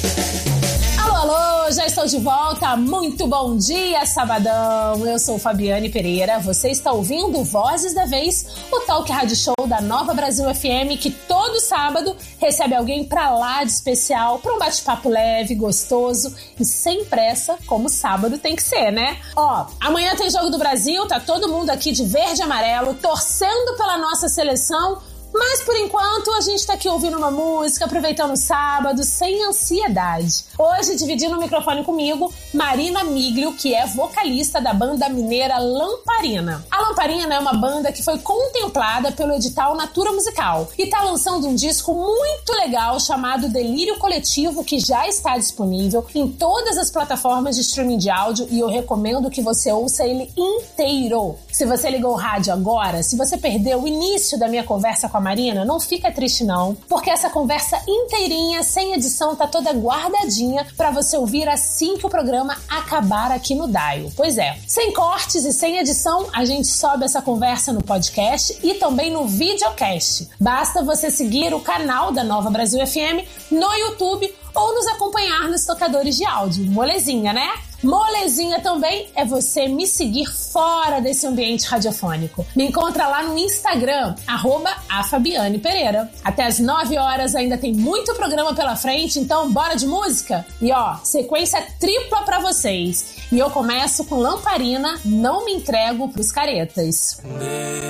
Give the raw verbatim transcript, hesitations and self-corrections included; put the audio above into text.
Já estou de volta, muito bom dia, sabadão! Eu sou Fabiane Pereira, você está ouvindo Vozes da Vez, o talk rádio show da Nova Brasil F M, que todo sábado recebe alguém pra lá de especial, para um bate-papo leve, gostoso e sem pressa, como sábado tem que ser, né? Ó, amanhã tem Jogo do Brasil, tá todo mundo aqui de verde e amarelo, torcendo pela nossa seleção. Mas, por enquanto, a gente tá aqui ouvindo uma música, aproveitando o sábado, sem ansiedade. Hoje, dividindo o microfone comigo, Marina Miglio, que é vocalista da banda mineira Lamparina. A Lamparina é uma banda que foi contemplada pelo edital Natura Musical e tá lançando um disco muito legal chamado Delírio Coletivo, que já está disponível em todas as plataformas de streaming de áudio e eu recomendo que você ouça ele inteiro. Se você ligou o rádio agora, se você perdeu o início da minha conversa com a Marina, não fica triste não, porque essa conversa inteirinha, sem edição, tá toda guardadinha pra você ouvir assim que o programa acabar aqui no Dial. Pois é, sem cortes e sem edição, a gente sobe essa conversa no podcast e também no videocast. Basta você seguir o canal da Nova Brasil F M no YouTube ou nos acompanhar nos tocadores de áudio. Molezinha, né? Molezinha também é você me seguir fora desse ambiente radiofônico. Me encontra lá no Instagram, arroba a Fabiane Pereira. Até as nove horas ainda tem muito programa pela frente, então bora de música? E ó, sequência tripla pra vocês. E eu começo com Lamparina, Não Me Entrego Pros Caretas.